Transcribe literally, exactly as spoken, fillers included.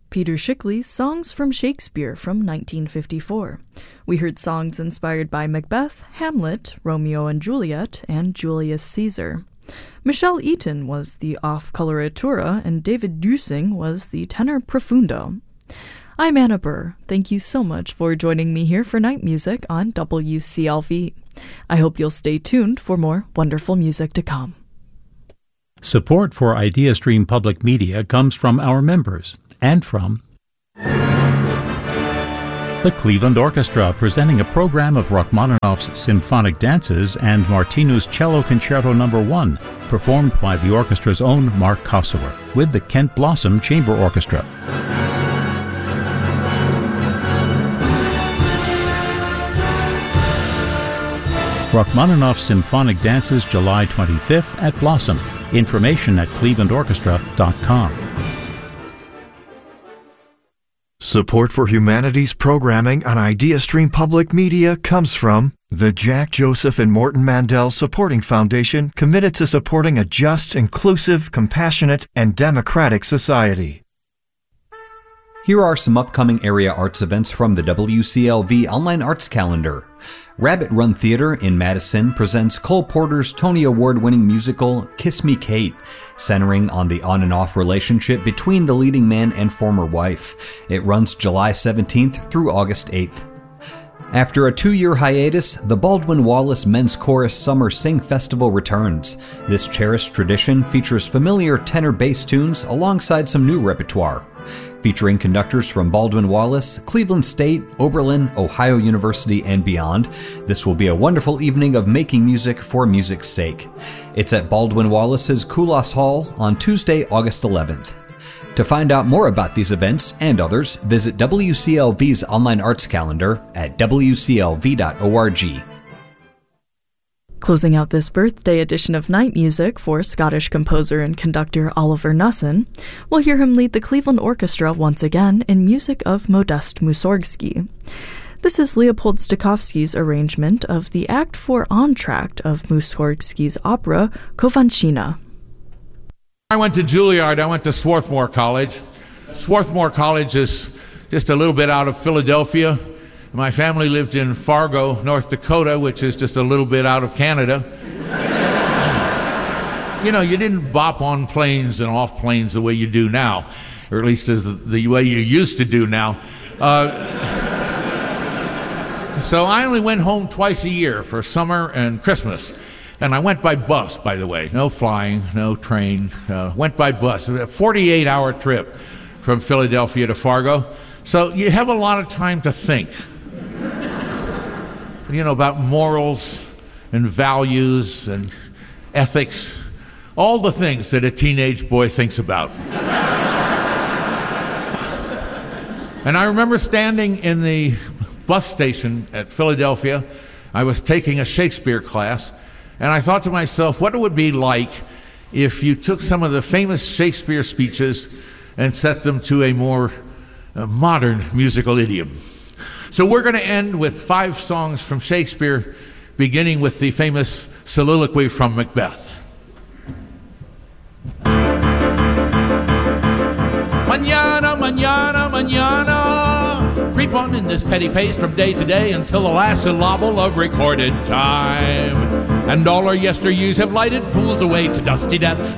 Peter Schickele's Songs from Shakespeare from nineteen fifty-four. We heard songs inspired by Macbeth, Hamlet, Romeo and Juliet, and Julius Caesar. Michelle Eaton was the off coloratura, and David Dusing was the tenor profundo. I'm Anna Burr. Thank you so much for joining me here for Night Music on W C L V. I hope you'll stay tuned for more wonderful music to come. Support for IdeaStream Public Media comes from our members and from the Cleveland Orchestra, presenting a program of Rachmaninoff's symphonic dances and Martinu's Cello Concerto Number one, performed by the orchestra's own Mark Kosower with the Kent Blossom Chamber Orchestra. Rachmaninoff's Symphonic Dances, July twenty-fifth at Blossom. Information at cleveland orchestra dot com. Support for humanities programming on IdeaStream Public Media comes from the Jack Joseph and Morton Mandel Supporting Foundation, committed to supporting a just, inclusive, compassionate, and democratic society. Here are some upcoming area arts events from the W C L V Online Arts Calendar. Rabbit Run Theater in Madison presents Cole Porter's Tony Award-winning musical Kiss Me Kate, centering on the on-and-off relationship between the leading man and former wife. It runs July seventeenth through August eighth. After a two-year hiatus, the Baldwin Wallace Men's Chorus Summer Sing Festival returns. This cherished tradition features familiar tenor bass tunes alongside some new repertoire. Featuring conductors from Baldwin Wallace, Cleveland State, Oberlin, Ohio University, and beyond, this will be a wonderful evening of making music for music's sake. It's at Baldwin Wallace's Koulos Hall on Tuesday, August eleventh. To find out more about these events and others, visit W C L V's online arts calendar at w c l v dot org. Closing out this birthday edition of Night Music for Scottish composer and conductor Oliver Knussen, we'll hear him lead the Cleveland Orchestra once again in music of Modest Mussorgsky. This is Leopold Stokowski's arrangement of the Act four entr'acte of Mussorgsky's opera Kovanchina. I went to Juilliard. I went to Swarthmore College. Swarthmore College is just a little bit out of Philadelphia. My family lived in Fargo, North Dakota, which is just a little bit out of Canada. You know, you didn't bop on planes and off planes the way you do now, or at least as the way you used to do now. Uh, so I only went home twice a year for summer and Christmas. And I went by bus, by the way. No flying, no train. Uh, went by bus. A forty-eight hour trip from Philadelphia to Fargo. So you have a lot of time to think. You know, about morals and values and ethics, all the things that a teenage boy thinks about. And I remember standing in the bus station at Philadelphia. I was taking a Shakespeare class, and I thought to myself, what it would be like if you took some of the famous Shakespeare speeches and set them to a more uh, modern musical idiom. So we're going to end with five songs from Shakespeare, beginning with the famous soliloquy from Macbeth. Mañana, mañana, mañana. Creep on in this petty pace from day to day until the last syllable of recorded time. And all our yesteryears have lighted fools away to dusty death.